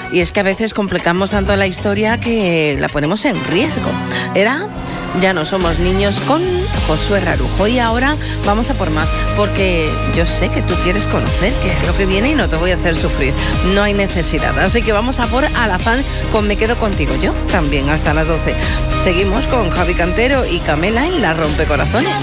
Y es que a veces complicamos tanto la historia que la ponemos en riesgo. Era Ya no somos niños con Josué Rarujo. Y ahora vamos a por más, porque yo sé que tú quieres conocer qué es lo que viene y no te voy a hacer sufrir. No hay necesidad. Así que vamos a por Alazán con Me quedo contigo. Yo también hasta las 12. Seguimos con Javi Cantero y Camela y la Rompecorazones.